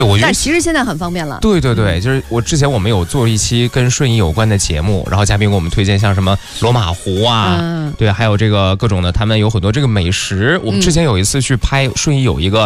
我觉得但其实现在很方便了。 对对对，就是之前我们有做一期跟瞬移有关的节目，然后嘉宾给我们推荐像什么罗马湖啊，对，还有这个各种的，他们有很多这个美食。我们之前有一次去拍瞬移有一个